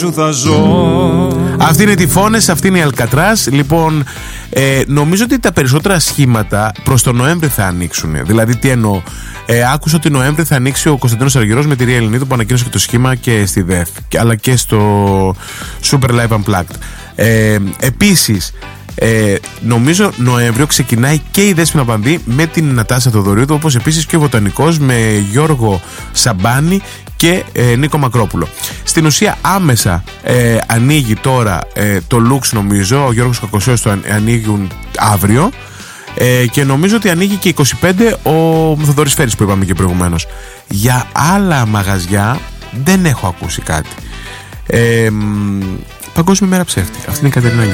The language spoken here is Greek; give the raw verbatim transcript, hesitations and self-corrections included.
Θα ζω. Αυτή είναι η Τυφώνες, αυτή είναι η Αλκατράς. Λοιπόν, ε, νομίζω ότι τα περισσότερα σχήματα προς τον Νοέμβρη θα ανοίξουν. Δηλαδή, τι εννοώ. Ε, άκουσα ότι Νοέμβρη θα ανοίξει ο Κωνσταντίνος Αργυρός με τη Ρία Ελληνίδου που ανακοίνωσε και το σχήμα και στη ΔΕΘ, αλλά και στο Super Live Unplugged. Ε, επίσης, Ε, νομίζω Νοέμβριο ξεκινάει και η Δέσποινα Πανδύ με την Νατάσα Θοδωρίδου, όπως επίσης και ο Βοτανικός με Γιώργο Σαμπάνη και ε, Νίκο Μακρόπουλο. Στην ουσία άμεσα ε, ανοίγει τώρα ε, το Λουξ, νομίζω. Ο Γιώργος Κακοσέος το ανοίγουν αύριο ε, και νομίζω ότι ανοίγει και είκοσι πέντε ο Θοδωρής Φέρης που είπαμε και προηγουμένως. Για άλλα μαγαζιά δεν έχω ακούσει κάτι. ε, Παγκόσμια μέρα ψεύτη. Αυτή είναι η Κατερίνα.